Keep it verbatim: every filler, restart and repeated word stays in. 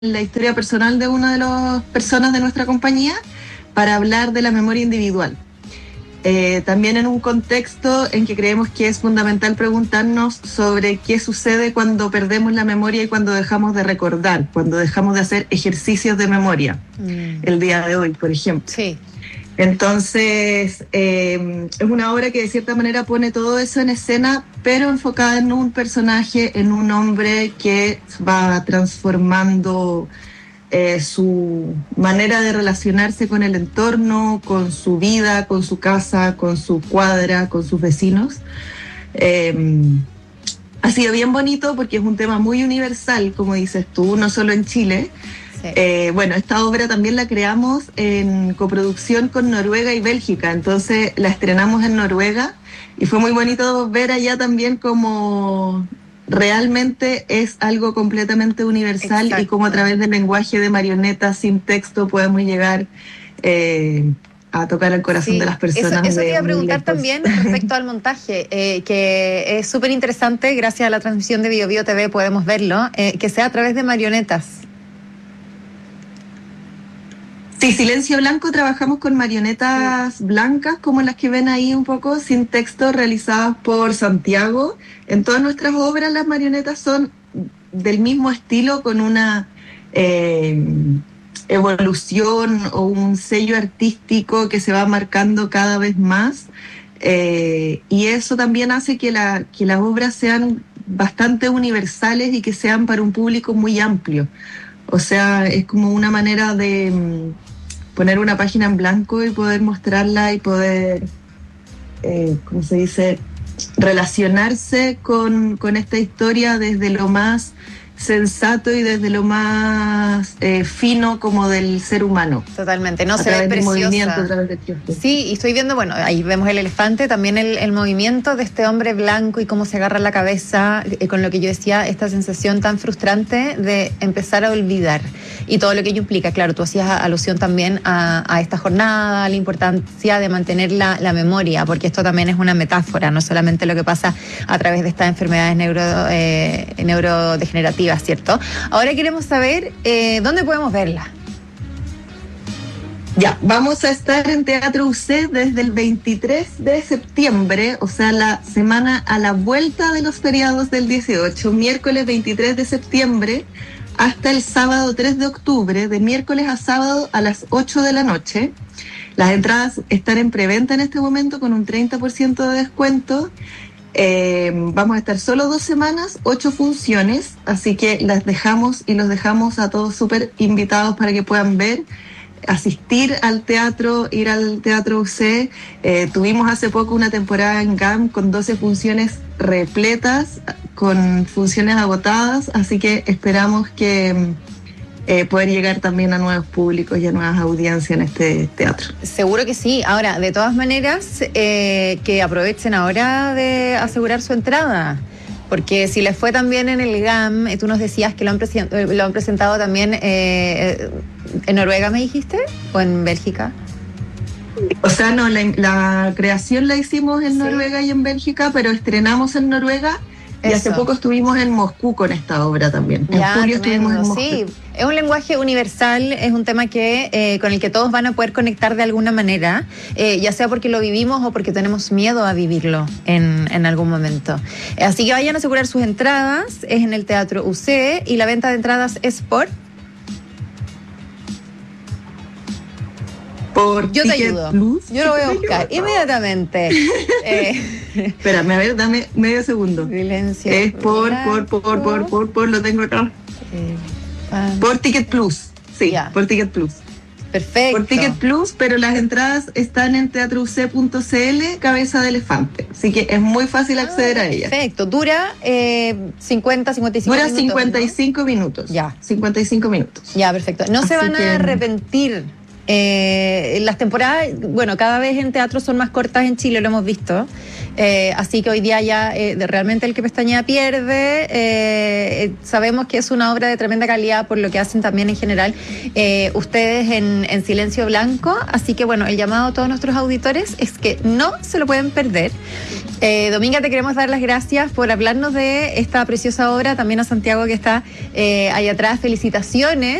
la historia personal de una de las personas de nuestra compañía para hablar de la memoria individual. Eh, también en un contexto en que creemos que es fundamental preguntarnos sobre qué sucede cuando perdemos la memoria y cuando dejamos de recordar, cuando dejamos de hacer ejercicios de memoria, mm. el día de hoy, por ejemplo. Sí. Entonces, eh, es una obra que de cierta manera pone todo eso en escena, pero enfocada en un personaje, en un hombre que va transformando eh, su manera de relacionarse con el entorno, con su vida, con su casa, con su cuadra, con sus vecinos. Eh, ha sido bien bonito porque es un tema muy universal, como dices tú, no solo en Chile. Sí. Eh, bueno, esta obra también la creamos en coproducción con Noruega y Bélgica, entonces la estrenamos en Noruega y fue muy bonito ver allá también como realmente es algo completamente universal. Exacto. Y como a través del lenguaje de marionetas sin texto podemos llegar eh, a tocar el corazón, sí, de las personas. Eso, eso te iba a preguntar también respecto al montaje, eh, que es súper interesante, gracias a la transmisión de Bio Bio T V podemos verlo, eh, que sea a través de marionetas. Sí, Silencio Blanco trabajamos con marionetas sí. blancas, como las que ven ahí un poco, sin texto, realizadas por Santiago. En todas nuestras obras las marionetas son del mismo estilo, con una eh, evolución o un sello artístico que se va marcando cada vez más. Eh, y eso también hace que, la, que las obras sean bastante universales y que sean para un público muy amplio. O sea, es como una manera de poner una página en blanco y poder mostrarla y poder, eh, ¿cómo se dice?, relacionarse con, con esta historia desde lo más sensato y desde lo más eh, fino como del ser humano. Totalmente, no, se ve preciosa. A través del tiempo. Sí, y estoy viendo, bueno, ahí vemos el elefante, también el, el movimiento de este hombre blanco y cómo se agarra la cabeza, eh, con lo que yo decía, esta sensación tan frustrante de empezar a olvidar y todo lo que ello implica. Claro, tú hacías alusión también a, a esta jornada, a la importancia de mantener la, la memoria, porque esto también es una metáfora, no solamente lo que pasa a través de estas enfermedades neuro, eh, neurodegenerativas, ¿cierto? Ahora queremos saber eh, dónde podemos verla. Ya, vamos a estar en Teatro U C desde el veintitrés de septiembre, o sea, la semana a la vuelta de los feriados del dieciocho, miércoles veintitrés de septiembre, hasta el sábado tres de octubre, de miércoles a sábado a las ocho de la noche. Las entradas están en preventa en este momento con un treinta por ciento de descuento. Eh, vamos a estar solo dos semanas, ocho funciones, así que las dejamos y los dejamos a todos súper invitados para que puedan ver, asistir al teatro, ir al Teatro U C. Eh, tuvimos hace poco una temporada en G A M con doce funciones repletas, con funciones agotadas, así que esperamos que eh, poder llegar también a nuevos públicos y a nuevas audiencias en este teatro. Seguro que sí. Ahora, de todas maneras, eh, que aprovechen ahora de asegurar su entrada. Porque si les fue también en el G A M, tú nos decías que lo han, presen- lo han presentado también eh, en Noruega, ¿me dijiste? ¿O en Bélgica? O sea, no, la, la creación la hicimos en sí. Noruega y en Bélgica, pero estrenamos en Noruega. Y Eso. Hace poco estuvimos en Moscú con esta obra también. En ya, julio estuvimos en Moscú. Sí, es un lenguaje universal, es un tema que eh, con el que todos van a poder conectar de alguna manera, eh, ya sea porque lo vivimos o porque tenemos miedo a vivirlo en, en algún momento. Así que vayan a asegurar sus entradas, es en el Teatro U C y la venta de entradas es por... Por Yo te Ticket ayudo. Plus. Yo lo voy a buscar inmediatamente. eh. Espérame, a ver, dame medio segundo. Silencio. Es por, por, por, por, por, por, por, lo tengo acá. Eh, um, por Ticket Plus. Sí, yeah. Por Ticket Plus. Perfecto. Por Ticket Plus, pero las entradas están en teatro u c punto c l, cabeza de elefante. Así que es muy fácil acceder ah, a ellas. Perfecto. Dura eh, cincuenta, cincuenta y cinco Dura minutos. cincuenta y cinco ¿no? minutos. Ya. cincuenta y cinco minutos. Ya, perfecto. No Así se van que... a arrepentir Eh, las temporadas, bueno, cada vez en teatro son más cortas en Chile, lo hemos visto. Eh, así que hoy día ya eh, de, realmente el que pestañea pierde. Eh, sabemos que es una obra de tremenda calidad por lo que hacen también en general eh, ustedes en, en Silencio Blanco. Así que bueno, el llamado a todos nuestros auditores es que no se lo pueden perder. Eh, Dominga, te queremos dar las gracias por hablarnos de esta preciosa obra. También a Santiago, que está eh, ahí atrás. Felicitaciones.